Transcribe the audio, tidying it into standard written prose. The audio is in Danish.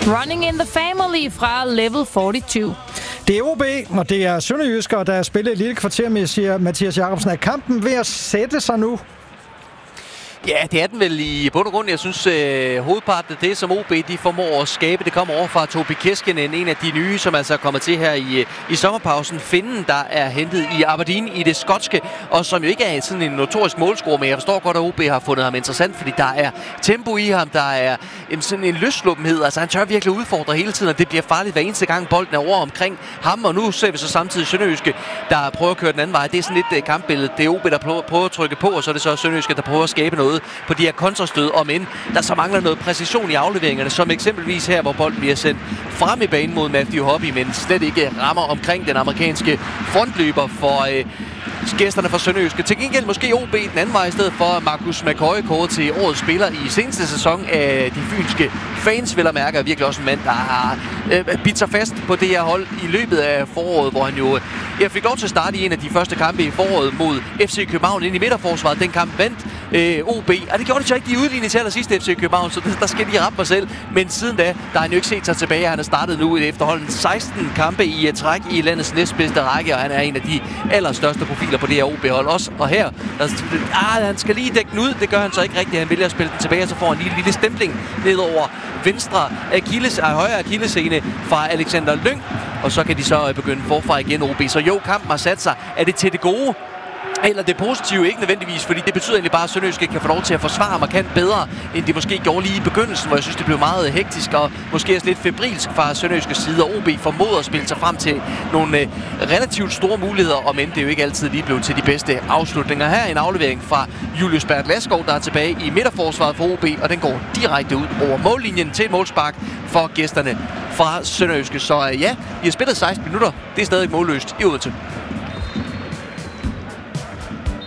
Running in the Family fra Level 42. Det er OB, og det er Sønderjysker, der spiller et lille kvarter med, siger Mathias Jacobsen. Er kampen ved at sætte sig nu? Ja, det er den vel i bund og grund. Jeg synes, hovedparten af det, som OB de formår at skabe, det kommer over fra Tobi Keskinen, en af de nye, som altså er kommet til her i sommerpausen. Finnen, der er hentet i Aberdeen i det skotske, og som jo ikke er sådan en notorisk målscorer, men jeg forstår godt, at OB har fundet ham interessant, fordi der er tempo i ham, der er sådan en løsluppenhed. Altså, han tør virkelig udfordre hele tiden, og det bliver farligt hver eneste gang bolden er over omkring ham, og nu ser vi så samtidig Sønderjyske, der prøver at køre den anden vej. Det er sådan lidt kampbillede. Det er OB, der prøver at trykke på, og så er det så Sønderjyske, der prøver at skabe noget på de her kontrastød, om end der så mangler noget præcision i afleveringerne, som eksempelvis her, hvor bolden bliver sendt frem i banen mod Matthew Hobby, men slet ikke rammer omkring den amerikanske frontløber for gæsterne fra Sønderjyske. Til gengæld måske OB den anden vej i stedet for Marcus McCoy kåret til årets spiller i seneste sæson af de fynske fans, vil jeg mærke, er virkelig også en mand, der har bidt sig fast på det her hold i løbet af foråret, hvor han jo fik lov til at starte i en af de første kampe i foråret mod FC København ind i midterforsvaret. Den kamp vandt OB, og det gjorde det så ikke de udligning til allersidst FC København, så der skal de ramme mig selv. Men siden da, der har han jo ikke set sig tilbage. Han har startet nu efterhånden 16 kampe i træk i landets næstbedste række, og han er en af de allerstørste profiler på det her OB-hold også. Og her, han skal lige dække den ud. Det gør han så ikke rigtigt. Han vælger at spille den tilbage, og så får han lige en lille stempling ned over højre akillescene fra Alexander Lyng. Og så kan de så begynde forfra igen, OB. Så jo, kampen har sat sig. Er det til det gode? Eller det positive ikke nødvendigvis, fordi det betyder egentlig bare, at Sønderjyske kan få lov til at forsvare markant bedre, end de måske gjorde lige i begyndelsen, hvor jeg synes, det blev meget hektisk og måske også lidt febrilsk fra Sønderjyskes side. Og OB formåede at spille sig frem til nogle relativt store muligheder, og men det er jo ikke altid lige blevet til de bedste afslutninger. Her er en aflevering fra Julius Bert Laskov, der er tilbage i midterforsvaret for OB, og den går direkte ud over mållinjen til et målspark for gæsterne fra Sønderjyske. Så ja, de har spillet 16 minutter. Det er stadig målløst i Odense.